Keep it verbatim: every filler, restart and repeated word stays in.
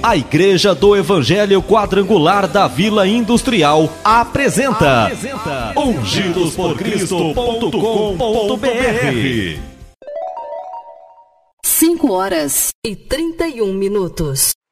A Igreja do Evangelho Quadrangular da Vila Industrial apresenta, apresenta ungidos por cristo ponto com ponto br. cinco horas e trinta e um minutos.